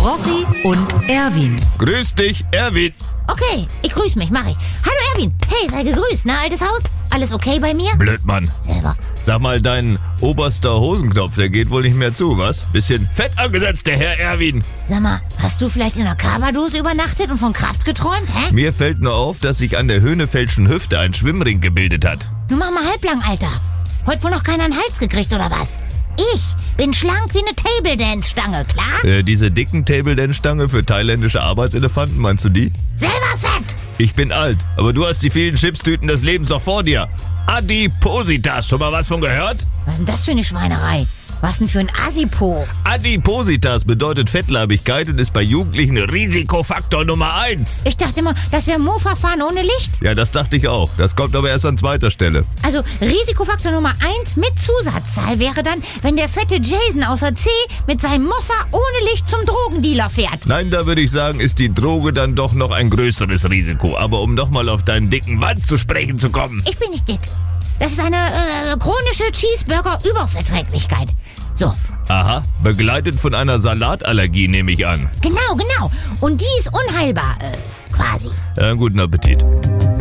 Rochi und Erwin. Grüß dich, Erwin. Okay, ich grüß mich, mach ich. Hallo Erwin, hey, sei gegrüßt, na altes Haus? Alles okay bei mir? Blödmann. Selber. Sag mal, dein oberster Hosenknopf, der geht wohl nicht mehr zu, was? Bisschen fett angesetzt, der Herr Erwin. Sag mal, hast du vielleicht in einer Carbadose übernachtet und von Kraft geträumt, hä? Mir fällt nur auf, dass sich an der Höhnefeldschen Hüfte ein Schwimmring gebildet hat. Nun mach mal halblang, Alter. Heute wohl noch keiner einen Hals gekriegt, oder was? Ich bin schlank wie eine Table-Dance-Stange, klar? Diese dicken Table-Dance-Stange für thailändische Arbeitselefanten, meinst du die? Selber fett! Ich bin alt, aber du hast die vielen Chipstüten des Lebens doch vor dir. Adipositas, schon mal was von gehört? Was ist denn das für eine Schweinerei? Was denn für ein Asipo? Adipositas bedeutet Fettleibigkeit und ist bei Jugendlichen Risikofaktor Nummer 1. Ich dachte immer, das wäre Mofa-Fahren ohne Licht. Ja, das dachte ich auch. Das kommt aber erst an zweiter Stelle. Also Risikofaktor Nummer 1 mit Zusatzzahl wäre dann, wenn der fette Jason außer C mit seinem Moffa ohne Licht zum Drogendealer fährt. Nein, da würde ich sagen, ist die Droge dann doch noch ein größeres Risiko. Aber um nochmal auf deinen dicken Wand zu sprechen zu kommen. Ich bin nicht dick. Das ist eine chronische Cheeseburger-Überverträglichkeit. So. Aha, begleitet von einer Salatallergie, nehme ich an. Genau. Und die ist unheilbar, quasi. Guten Appetit.